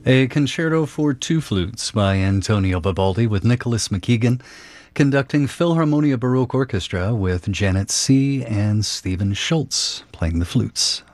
A concerto for two flutes by Antonio Vivaldi with Nicholas McKeegan conducting Philharmonia Baroque Orchestra with Janet C. and Stephen Schultz playing the flutes.